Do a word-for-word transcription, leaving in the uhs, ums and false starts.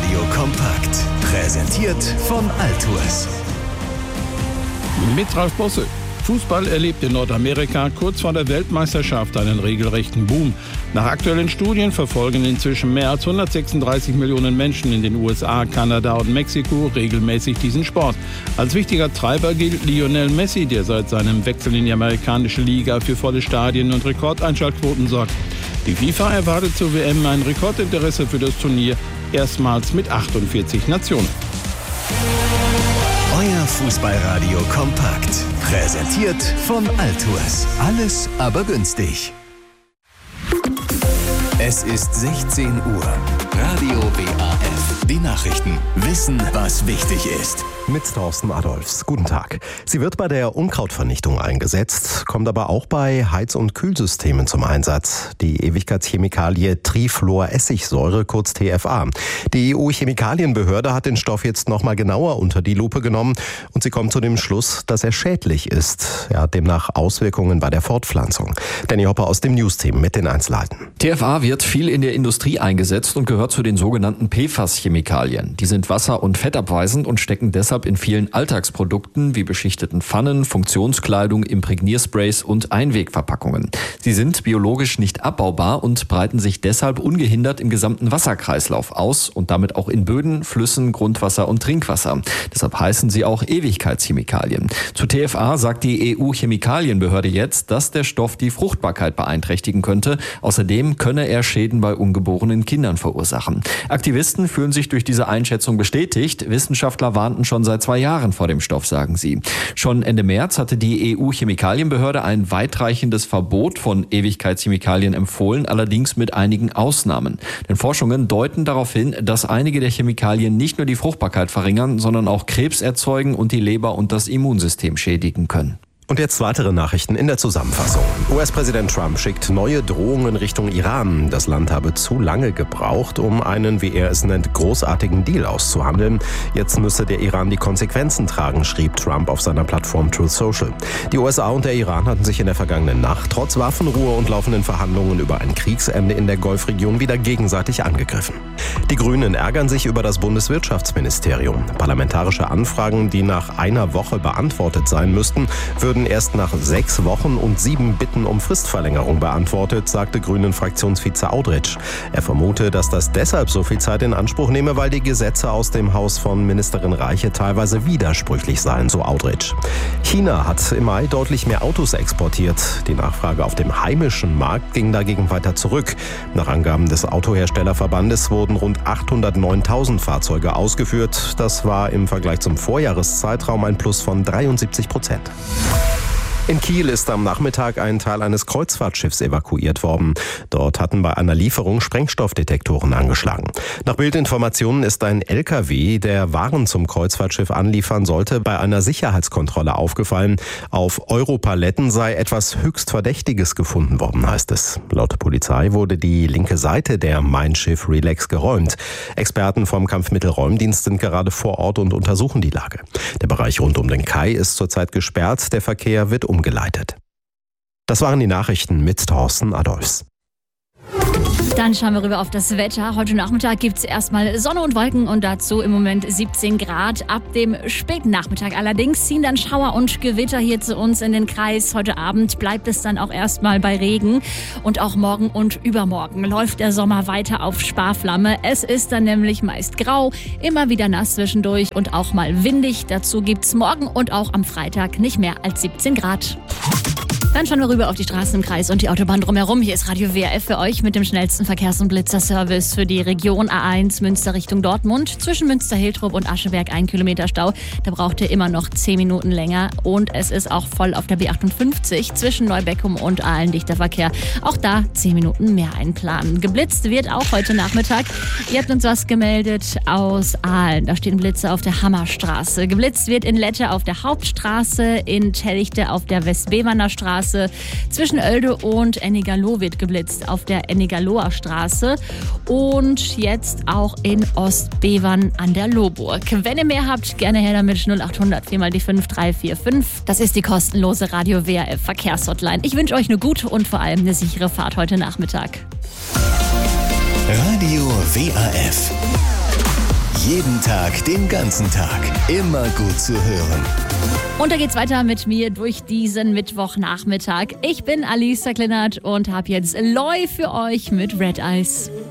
Fußballradio kompakt. Präsentiert von Altours. Mit Ralf Bosse. Fußball erlebt in Nordamerika kurz vor der Weltmeisterschaft einen regelrechten Boom. Nach aktuellen Studien verfolgen inzwischen mehr als hundertsechsunddreißig Millionen Menschen in den U S A, Kanada und Mexiko regelmäßig diesen Sport. Als wichtiger Treiber gilt Lionel Messi, der seit seinem Wechsel in die amerikanische Liga für volle Stadien und Rekordeinschaltquoten sorgt. Die FIFA erwartet zur W M ein Rekordinteresse für das Turnier, erstmals mit achtundvierzig Nationen. Euer Fußballradio kompakt. Präsentiert von Altours. Alles aber günstig. Es ist sechzehn Uhr. Radio W A F. Die Nachrichten. Wissen, was wichtig ist. Mit Thorsten Adolfs. Guten Tag. Sie wird bei der Unkrautvernichtung eingesetzt, kommt aber auch bei Heiz- und Kühlsystemen zum Einsatz. Die Ewigkeitschemikalie Trifluoressigsäure, kurz T F A. Die E U-Chemikalienbehörde hat den Stoff jetzt nochmal genauer unter die Lupe genommen und sie kommt zu dem Schluss, dass er schädlich ist. Er hat demnach Auswirkungen bei der Fortpflanzung. Danny Hopper aus dem News-Team mit den Einzelheiten. T F A wird viel in der Industrie eingesetzt und gehört zu den sogenannten P F A S-Chemikalien. Die sind wasser- und fettabweisend und stecken deshalb in vielen Alltagsprodukten wie beschichteten Pfannen, Funktionskleidung, Imprägniersprays und Einwegverpackungen. Sie sind biologisch nicht abbaubar und breiten sich deshalb ungehindert im gesamten Wasserkreislauf aus und damit auch in Böden, Flüssen, Grundwasser und Trinkwasser. Deshalb heißen sie auch Ewigkeitschemikalien. Zu T F A sagt die E U-Chemikalienbehörde jetzt, dass der Stoff die Fruchtbarkeit beeinträchtigen könnte. Außerdem könne er Schäden bei ungeborenen Kindern verursachen. Aktivisten fühlen sich durch diese Einschätzung bestätigt. Wissenschaftler warnten schon seit zwei Jahren vor dem Stoff, sagen sie. Schon Ende März hatte die E U-Chemikalienbehörde ein weitreichendes Verbot von Ewigkeitschemikalien empfohlen, allerdings mit einigen Ausnahmen. Denn Forschungen deuten darauf hin, dass einige der Chemikalien nicht nur die Fruchtbarkeit verringern, sondern auch Krebs erzeugen und die Leber und das Immunsystem schädigen können. Und jetzt weitere Nachrichten in der Zusammenfassung. U S-Präsident Trump schickt neue Drohungen Richtung Iran. Das Land habe zu lange gebraucht, um einen, wie er es nennt, großartigen Deal auszuhandeln. Jetzt müsse der Iran die Konsequenzen tragen, schrieb Trump auf seiner Plattform Truth Social. Die U S A und der Iran hatten sich in der vergangenen Nacht trotz Waffenruhe und laufenden Verhandlungen über ein Kriegsende in der Golfregion wieder gegenseitig angegriffen. Die Grünen ärgern sich über das Bundeswirtschaftsministerium. Parlamentarische Anfragen, die nach einer Woche beantwortet sein müssten, würden erst nach sechs Wochen und sieben Bitten um Fristverlängerung beantwortet, sagte Grünen-Fraktionsvize Audretsch. Er vermute, dass das deshalb so viel Zeit in Anspruch nehme, weil die Gesetze aus dem Haus von Ministerin Reiche teilweise widersprüchlich seien, so Audretsch. China hat im Mai deutlich mehr Autos exportiert. Die Nachfrage auf dem heimischen Markt ging dagegen weiter zurück. Nach Angaben des Autoherstellerverbandes wurden rund achthundertneuntausend Fahrzeuge ausgeführt. Das war im Vergleich zum Vorjahreszeitraum ein Plus von dreiundsiebzig Prozent. In Kiel ist am Nachmittag ein Teil eines Kreuzfahrtschiffs evakuiert worden. Dort hatten bei einer Lieferung Sprengstoffdetektoren angeschlagen. Nach Bildinformationen ist ein L K W, der Waren zum Kreuzfahrtschiff anliefern sollte, bei einer Sicherheitskontrolle aufgefallen. Auf Europaletten sei etwas höchst Verdächtiges gefunden worden, heißt es. Laut Polizei wurde die linke Seite der Mein Schiff Relax geräumt. Experten vom Kampfmittelräumdienst sind gerade vor Ort und untersuchen die Lage. Der Bereich rund um den Kai ist zurzeit gesperrt. Der Verkehr wird umgeleitet. Das waren die Nachrichten mit Thorsten Adolfs. Dann schauen wir rüber auf das Wetter. Heute Nachmittag gibt es erstmal Sonne und Wolken und dazu im Moment siebzehn Grad. Ab dem späten Nachmittag allerdings ziehen dann Schauer und Gewitter hier zu uns in den Kreis. Heute Abend bleibt es dann auch erstmal bei Regen. Und auch morgen und übermorgen läuft der Sommer weiter auf Sparflamme. Es ist dann nämlich meist grau, immer wieder nass zwischendurch und auch mal windig. Dazu gibt es morgen und auch am Freitag nicht mehr als siebzehn Grad. Dann schauen wir rüber auf die Straßen im Kreis und die Autobahn drumherum. Hier ist Radio W R F für euch mit dem schnellsten Verkehrs- und Blitzerservice für die Region A eins Münster Richtung Dortmund. Zwischen Münster-Hiltrop und Ascheberg ein Kilometer Stau. Da braucht ihr immer noch zehn Minuten länger. Und es ist auch voll auf der B achtundfünfzig zwischen Neubeckum und Aalen dichter Verkehr. Auch da zehn Minuten mehr einplanen. Geblitzt wird auch heute Nachmittag. Ihr habt uns was gemeldet aus Aalen. Da stehen Blitze auf der Hammerstraße. Geblitzt wird in Lette auf der Hauptstraße, in Tellichte auf der Westbeverner Straße. Zwischen Oelde und Ennigaloh wird geblitzt auf der Ennigaloher Straße und jetzt auch in Ostbevern an der Lohburg. Wenn ihr mehr habt, gerne her damit null acht hundert vier mal die fünf drei vier fünf. Das ist die kostenlose Radio W R F Verkehrshotline. Ich wünsche euch eine gute und vor allem eine sichere Fahrt heute Nachmittag. Radio W R F Jeden Tag, den ganzen Tag. Immer gut zu hören. Und da geht's weiter mit mir durch diesen Mittwochnachmittag. Ich bin Alice Klinert und habe jetzt Loi für euch mit Red Eyes.